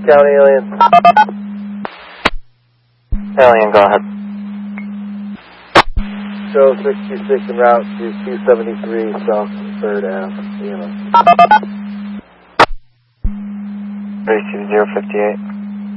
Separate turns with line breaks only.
County, Alien.
Alien, go ahead.
Show 626 en route to 273 South 3rd Ave.
32058.